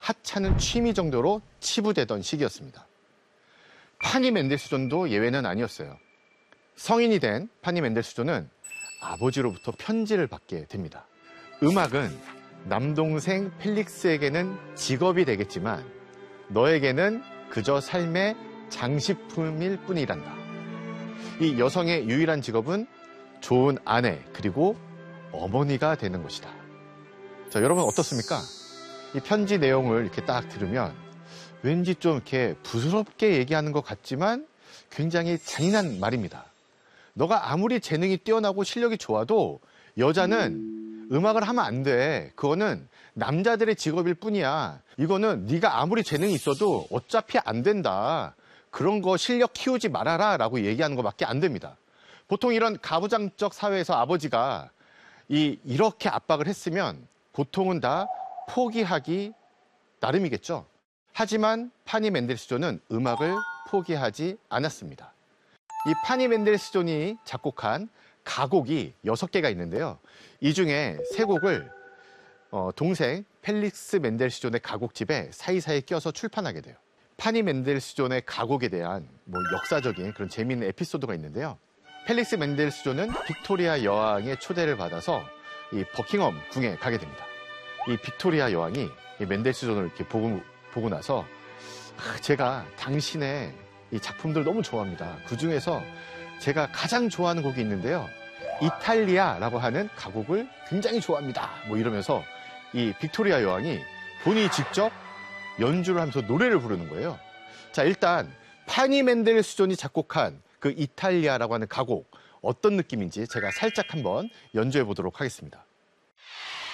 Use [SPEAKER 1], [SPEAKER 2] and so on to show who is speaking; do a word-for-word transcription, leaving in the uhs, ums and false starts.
[SPEAKER 1] 하찮은 취미 정도로 치부되던 시기였습니다. 파니 멘델스존도 예외는 아니었어요. 성인이 된 파니 멘델스존은 아버지로부터 편지를 받게 됩니다. 음악은 남동생 펠릭스에게는 직업이 되겠지만 너에게는 그저 삶의 장식품일 뿐이란다. 이 여성의 유일한 직업은 좋은 아내 그리고 어머니가 되는 것이다. 자, 여러분 어떻습니까? 이 편지 내용을 이렇게 딱 들으면 왠지 좀 이렇게 부스럽게 얘기하는 것 같지만 굉장히 잔인한 말입니다. 너가 아무리 재능이 뛰어나고 실력이 좋아도 여자는 음악을 하면 안 돼. 그거는 남자들의 직업일 뿐이야. 이거는 네가 아무리 재능이 있어도 어차피 안 된다. 그런 거 실력 키우지 말아라 라고 얘기하는 것밖에 안 됩니다. 보통 이런 가부장적 사회에서 아버지가 이, 이렇게 압박을 했으면 보통은 다 포기하기 나름이겠죠. 하지만 파니 멘델스존은 음악을 포기하지 않았습니다. 이 파니 멘델스존이 작곡한 가곡이 여섯 개가 있는데요. 이 중에 세 곡을 어, 동생 펠릭스 멘델스존의 가곡집에 사이사이 껴서 출판하게 돼요. 파니 멘델스존의 가곡에 대한 뭐 역사적인 그런 재미있는 에피소드가 있는데요. 펠릭스 멘델스존은 빅토리아 여왕의 초대를 받아서 이 버킹엄 궁에 가게 됩니다. 이 빅토리아 여왕이 이 멘델스존을 이렇게 보고, 보고 나서 아, 제가 당신의 이 작품들 너무 좋아합니다. 그 중에서 제가 가장 좋아하는 곡이 있는데요. 이탈리아라고 하는 가곡을 굉장히 좋아합니다. 뭐 이러면서 이 빅토리아 여왕이 본인이 직접 연주를 하면서 노래를 부르는 거예요. 자, 일단 파니 멘델스존이 작곡한 그 이탈리아라고 하는 가곡 어떤 느낌인지 제가 살짝 한번 연주해 보도록 하겠습니다.